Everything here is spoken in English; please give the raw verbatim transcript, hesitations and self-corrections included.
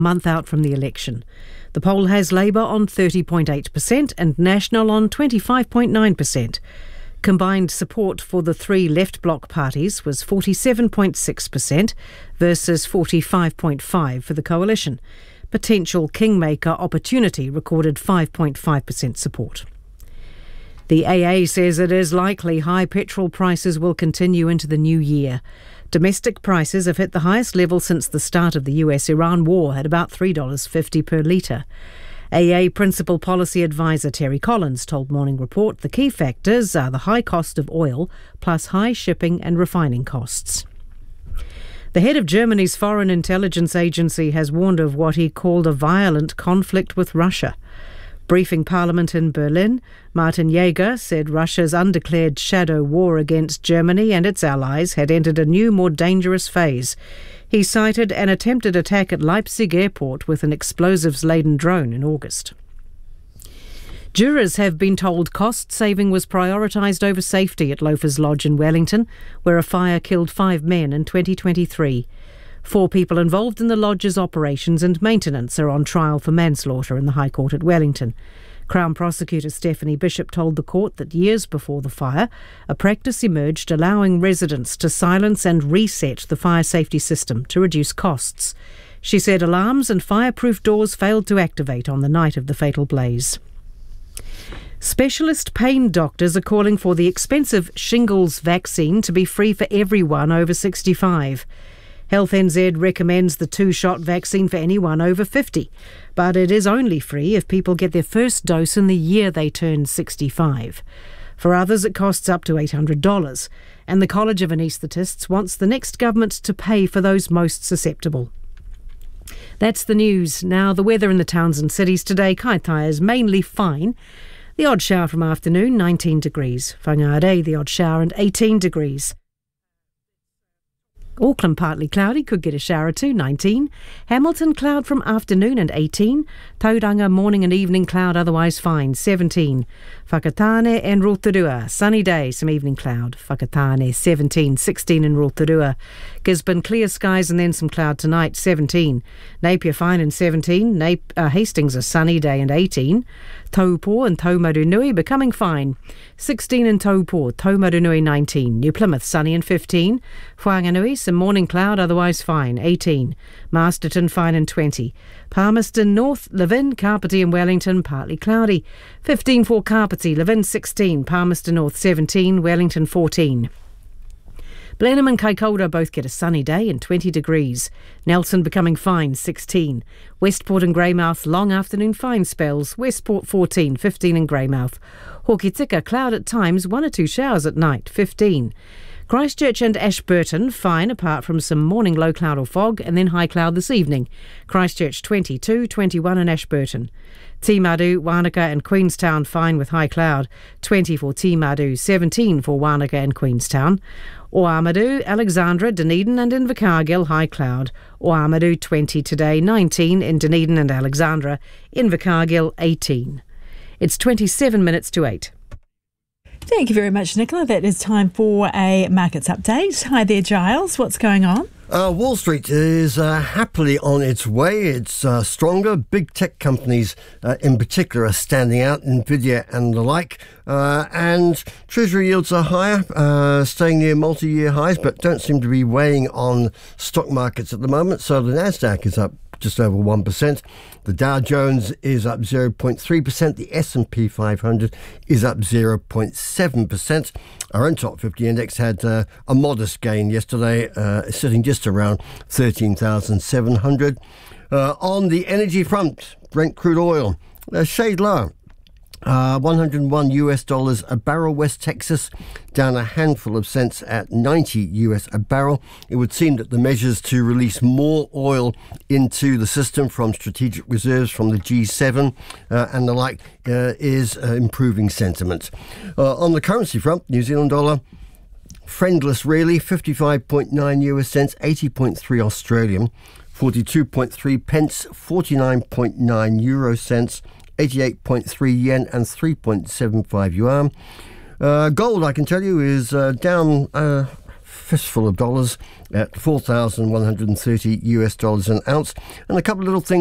month out from the election. The poll has Labour on thirty point eight percent and National on twenty-five point nine percent. Combined support for the three left bloc parties was forty-seven point six percent versus forty-five point five percent for the coalition. Potential kingmaker Opportunity recorded five point five percent support. The A A says it is likely high petrol prices will continue into the new year. Domestic prices have hit the highest level since the start of the U S Iran war at about three dollars fifty per litre. A A Principal Policy Advisor Terry Collins told Morning Report the key factors are the high cost of oil plus high shipping and refining costs. The head of Germany's Foreign Intelligence Agency has warned of what he called a violent conflict with Russia. Briefing Parliament in Berlin, Martin Jaeger said Russia's undeclared shadow war against Germany and its allies had entered a new, more dangerous phase. He cited an attempted attack at Leipzig airport with an explosives-laden drone in August. Jurors have been told cost saving was prioritised over safety at Loafers Lodge in Wellington, where a fire killed five men in twenty twenty-three. Four people involved in the lodge's operations and maintenance are on trial for manslaughter in the High Court at Wellington. Crown Prosecutor Stephanie Bishop told the court that years before the fire, a practice emerged allowing residents to silence and reset the fire safety system to reduce costs. She said alarms and fireproof doors failed to activate on the night of the fatal blaze. Specialist pain doctors are calling for the expensive shingles vaccine to be free for everyone over sixty-five. Health N Z recommends the two-shot vaccine for anyone over fifty, but it is only free if people get their first dose in the year they turn sixty-five. For others, it costs up to eight hundred dollars, and the College of Anaesthetists wants the next government to pay for those most susceptible. That's the news. Now, the weather in the towns and cities today, Kaitaia is mainly fine. The odd shower from afternoon, nineteen degrees. Whangarei, the odd shower, and eighteen degrees. Auckland partly cloudy, could get a shower or two, nineteen. Hamilton cloud from afternoon and eighteen. Tauranga morning and evening cloud, otherwise fine, seventeen. Whakatane and Rotorua, sunny day, some evening cloud. Whakatane, seventeen, sixteen in Rotorua. Gisborne, clear skies and then some cloud tonight, seventeen. Napier fine and seventeen. Nap- uh, Hastings a sunny day and eighteen. Taupo and Taumarunui becoming fine, sixteen in Taupo, Taumarunui nineteen. New Plymouth sunny and fifteen. Whanganui some morning cloud, otherwise fine, eighteen. Masterton fine and twenty. Palmerston North, Levin, Carpety and Wellington partly cloudy, fifteen for Carpety, Levin sixteen, Palmerston North seventeen, Wellington fourteen. Blenheim and Kaikoura both get a sunny day and twenty degrees. Nelson becoming fine, sixteen. Westport and Greymouth, long afternoon fine spells. Westport fourteen, fifteen in Greymouth. Hokitika, cloud at times, one or two showers at night, fifteen. Christchurch and Ashburton, fine apart from some morning low cloud or fog and then high cloud this evening. Christchurch twenty-two, twenty-one in Ashburton. Timaru, Wanaka and Queenstown fine with high cloud, twenty for Timaru, seventeen for Wanaka and Queenstown. Oamaru, Alexandra, Dunedin and Invercargill, high cloud. Oamaru twenty today, nineteen in Dunedin and Alexandra. Invercargill eighteen. It's twenty-seven minutes to eight. Thank you very much, Nicola. That is time for a markets update. Hi there, Giles. What's going on? Uh, Wall Street is uh, happily on its way. It's uh, stronger. Big tech companies uh, in particular are standing out, Nvidia and the like. Uh, and Treasury yields are higher, uh, staying near multi-year highs, but don't seem to be weighing on stock markets at the moment. So the Nasdaq is up just over one percent. The Dow Jones is up zero point three percent. The S and P five hundred is up zero point seven percent. Our own top fifty index had uh, a modest gain yesterday, uh, sitting just around thirteen thousand seven hundred. Uh, on the energy front, Brent crude oil, a shade lower. Uh, one hundred one U S dollars a barrel. West Texas down a handful of cents at ninety U S a barrel. It would seem that the measures to release more oil into the system from strategic reserves from the G seven uh, and the like uh, is uh, improving sentiment. Uh, on the currency front, New Zealand dollar friendless really, fifty-five point nine U S cents, eighty point three Australian, forty-two point three pence, forty-nine point nine euro cents, eighty-eight point three yen and three point seven five yuan. Uh, gold, I can tell you, is uh, down uh, fistful of dollars at four thousand one hundred thirty US dollars an ounce. And a couple of little things